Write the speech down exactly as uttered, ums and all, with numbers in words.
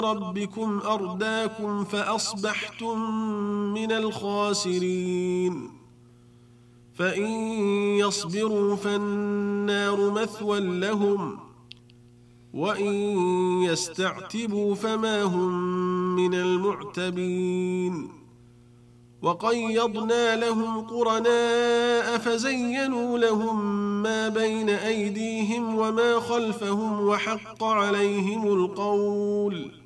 ربكم أرداكم فأصبحتم من الخاسرين فإن يصبروا فالنار مثوى لهم وإن يستعتبوا فما هم من المعتبين وقيضنا لهم قرناء فزينوا لهم ما بين أيديهم وما خلفهم وحق عليهم القول